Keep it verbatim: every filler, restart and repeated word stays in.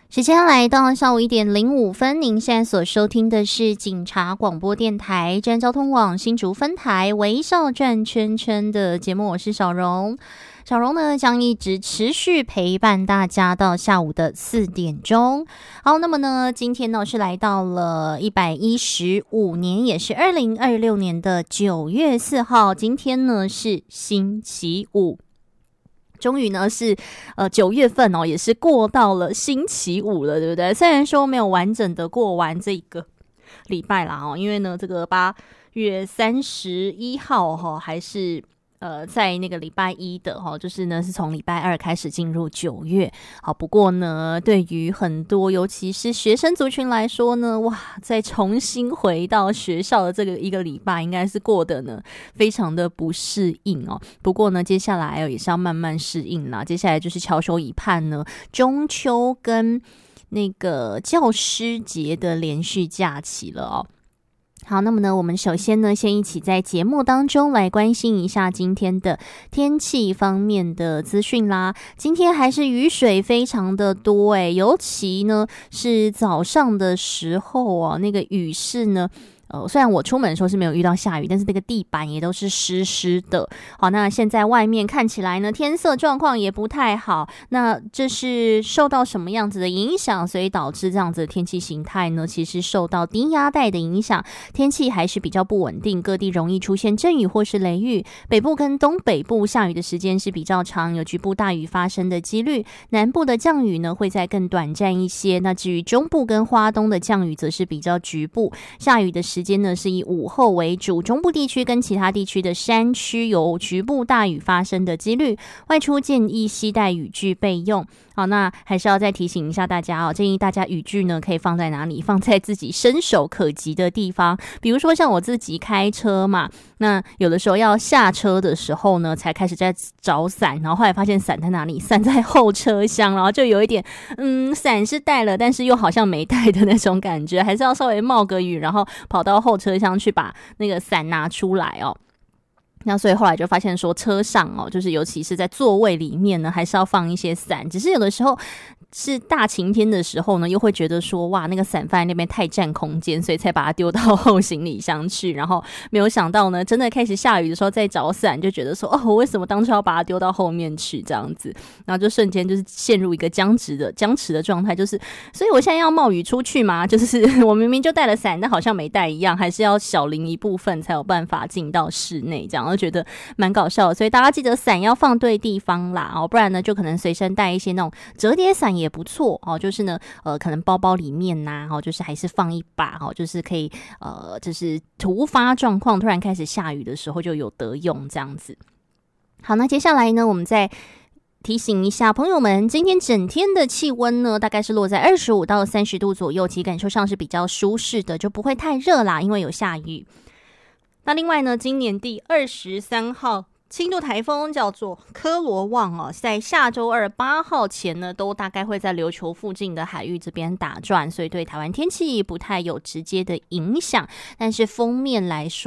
时间来到上午一点零五分，您现在所收听的是警察广播电台治安交通网新竹分台微笑转圈圈的节目，我是小荣。小荣呢将一直持续陪伴大家到下午的四点钟。好，那么呢今天呢是来到了一百一十五年，也是二零二六年的九月四号，今天呢是星期五。终于呢是呃九月份哦，也是过到了星期五了，对不对？虽然说没有完整的过完这个礼拜啦哦，因为呢这个八月三十一号哈还是呃在那个礼拜一的哈，就是呢是从礼拜二开始进入九月。好，不过呢对于很多尤其是学生族群来说呢，哇，再重新回到学校的这个一个礼拜，应该是过得呢非常的不适应哦。不过呢接下来也是要慢慢适应啦。接下来就是翘首以盼呢中秋跟那个教师节的连续假期了哦。好，那么呢我们首先呢先一起在节目当中来关心一下今天的天气方面的资讯啦。今天还是雨水非常的多诶，尤其呢是早上的时候啊，那个雨势呢呃，虽然我出门的时候是没有遇到下雨，但是那个地板也都是湿湿的。好，那现在外面看起来呢，天色状况也不太好。那这是受到什么样子的影响，所以导致这样子的天气形态呢？其实受到低压带的影响，天气还是比较不稳定，各地容易出现阵雨或是雷雨。北部跟东北部下雨的时间是比较长，有局部大雨发生的几率。南部的降雨呢会再更短暂一些。那至于中部跟花东的降雨则是比较局部，下雨的时间呢是以午后为主，中部地区跟其他地区的山区有局部大雨发生的几率，外出建议携带雨具备用。好，那还是要再提醒一下大家哦，建议大家雨具呢可以放在哪里？放在自己伸手可及的地方，比如说像我自己开车嘛，那有的时候要下车的时候呢才开始在找伞，然后后来发现伞在哪里？伞在后车厢，然后就有一点嗯，伞是带了但是又好像没带的那种感觉，还是要稍微冒个雨，然后跑到后车厢去把那个伞拿出来哦。那所以后来就发现说车上哦，就是尤其是在座位里面呢，还是要放一些伞，只是有的时候是大晴天的时候呢，又会觉得说哇，那个伞放在那边太占空间，所以才把它丢到后行李箱去。然后没有想到呢，真的开始下雨的时候再找伞，就觉得说哦，我为什么当初要把它丢到后面去这样子？然后就瞬间就是陷入一个僵直的僵持的状态，就是所以我现在要冒雨出去吗？就是我明明就带了伞，但好像没带一样，还是要小淋一部分才有办法进到室内，这样我觉得蛮搞笑的。所以大家记得伞要放对地方啦，哦，不然呢就可能随身带一些那种折叠伞也不错哦，就是呢，呃，可能包包里面呐、啊，哦，就是还是放一把哦，就是可以呃，就是突发状况突然开始下雨的时候就有得用这样子。好，那接下来呢，我们再提醒一下朋友们，今天整天的气温呢，大概是落在二十五到三十度左右，其实感受上是比较舒适的，就不会太热啦，因为有下雨。那另外呢，今年第二十三号轻度台风叫做科罗旺哦，在下周二八号前呢，都大概会在琉球附近的海域这边打转，所以对台湾天气不太有直接的影响。但是锋面来说，